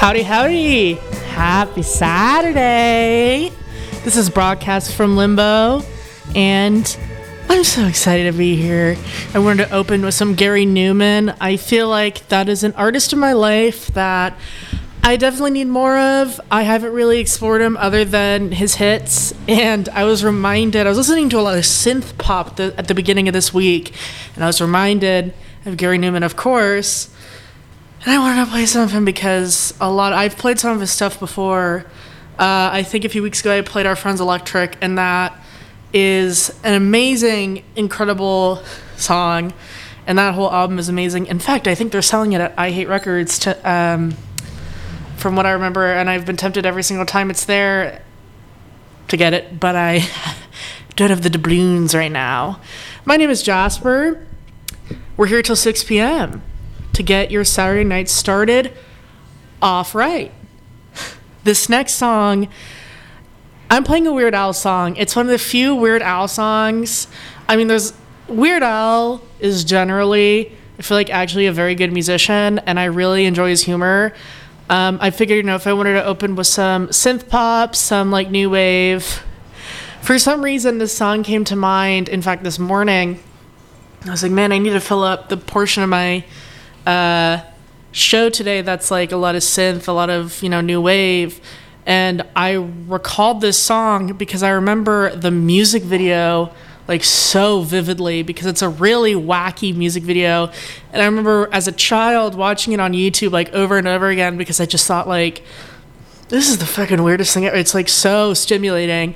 Howdy, howdy. Happy Saturday. This is Broadcast from Limbo, and I'm so excited to be here. I wanted to open with some Gary Numan. I feel like that is an artist in my life that I definitely need more of. I haven't really explored him other than his hits, and I was listening to a lot of synth pop at the beginning of this week, and I was reminded of Gary Numan, of course. And I wanted to play some of him because I've played some of his stuff before. I think a few weeks ago I played Our Friends Electric, and that is an amazing, incredible song. And that whole album is amazing. In fact, I think they're selling it at I Hate Records from what I remember, and I've been tempted every single time it's there to get it, but I don't have the doubloons right now. My name is Jasper. We're here till 6 p.m. to get your Saturday night started off right. This next song, I'm playing a Weird Al song. It's one of the few Weird Al songs. I mean, Weird Al is generally, I feel like, actually a very good musician, and I really enjoy his humor. I figured, if I wanted to open with some synth pop, some like new wave. For some reason, this song came to mind. In fact, this morning, I was like, man, I need to fill up the portion of my show today that's like a lot of synth, a lot of new wave, and I recalled this song because I remember the music video like so vividly because it's a really wacky music video, and I remember as a child watching it on YouTube like over and over again because I just thought like, this is the fucking weirdest thing ever. It's like so stimulating.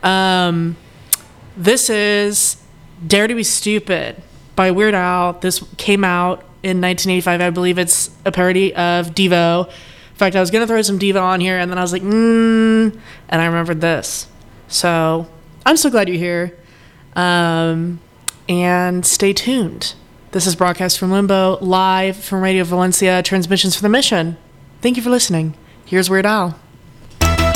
This is Dare to Be Stupid by Weird Al. This came out in 1985. I believe it's a parody of Devo. In fact, I was going to throw some Devo on here, and then I was like, and I remembered this. So I'm so glad you're here. And stay tuned. This is Broadcast from Limbo, live from Radio Valencia, transmissions for the mission. Thank you for listening. Here's Weird Al.